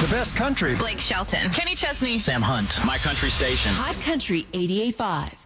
The best country. Blake Shelton. Kenny Chesney. Sam Hunt. My Country Station. Hot Country 88.5.